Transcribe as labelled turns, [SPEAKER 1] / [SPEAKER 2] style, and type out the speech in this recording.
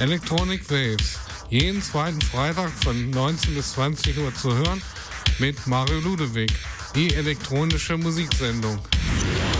[SPEAKER 1] Electronic Waves. Jeden zweiten Freitag von 19 bis 20 Uhr zu hören mit Mario Ludewig. Die elektronische Musiksendung.